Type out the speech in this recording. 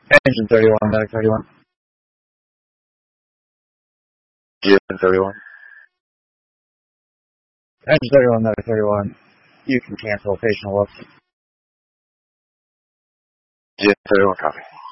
Engine 31, medic 31. Engine 31. Engine 31, medic 31. You can cancel patient looks. Engine 31, copy.